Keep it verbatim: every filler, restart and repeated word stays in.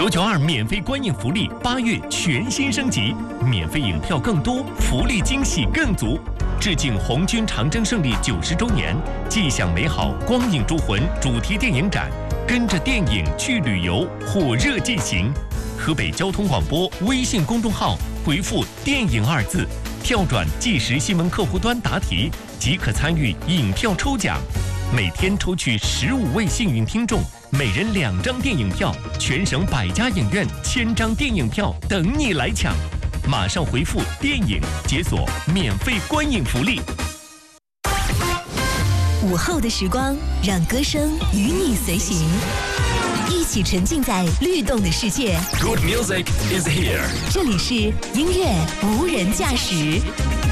九九二免费观影福利，八月全新升级，免费影票更多，福利惊喜更足。致敬红军长征胜利九十周年，既享美好光影诸魂主题电影展，跟着电影去旅游，火热进行。河北交通广播微信公众号回复“电影”二字，跳转即时新闻客户端答题，即可参与影票抽奖。每天抽取十五位幸运听众，每人两张电影票，全省百家影院千张电影票等你来抢。马上回复“电影”解锁免费观影福利。 午后的时光，让歌声与你随行，一起沉浸在律动的世界。 Good music is here。 这里是音乐无人驾驶。